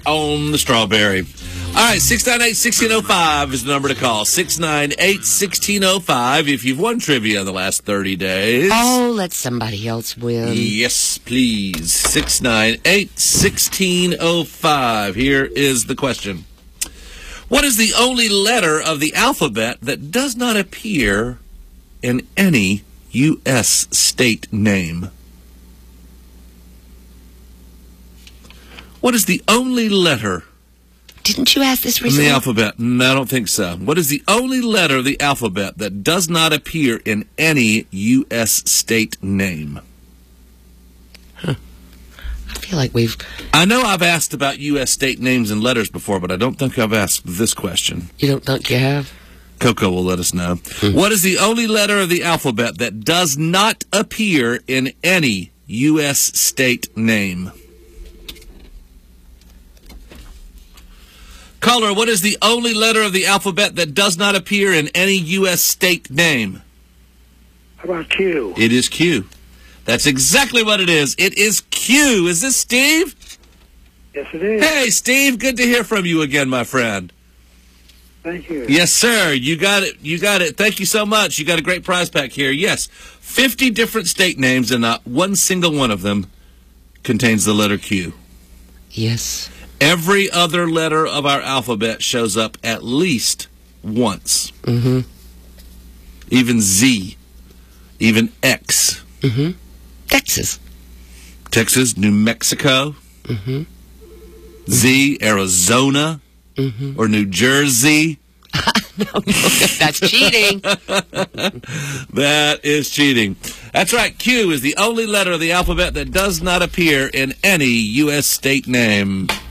on the strawberry. All right, 698-1605 is the number to call. 698-1605 if you've won trivia in the last 30 days. Oh, let somebody else win. Yes, please. 698-1605. Here is the question. What is the only letter of the alphabet that does not appear in any U.S. state name? What is the only letter? Didn't you ask this In recently? the alphabet? No, I don't think so. What is the only letter of the alphabet that does not appear in any U.S. state name? I feel like we've... I know I've asked about U.S. state names and letters before, but I don't think I've asked this question. You don't think you have? Coco will let us know. What is the only letter of the alphabet that does not appear in any U.S. state name? Caller, what is the only letter of the alphabet that does not appear in any U.S. state name? How about Q? It is Q. That's exactly what it is. It is Q. Is this Steve? Yes, it is. Hey, Steve, good to hear from you again, my friend. Thank you. Yes, sir. You got it. You got it. Thank you so much. You got a great prize pack here. Yes, 50 different state names, and not one single one of them contains the letter Q. Yes. Every other letter of our alphabet shows up at least once. Mm-hmm. Even Z. Even X. Mm-hmm. Texas. Texas, New Mexico. Mm-hmm. Z, Arizona. Mm-hmm. Or New Jersey. No, that's cheating. That is cheating. That's right. Q is the only letter of the alphabet that does not appear in any U.S. state name.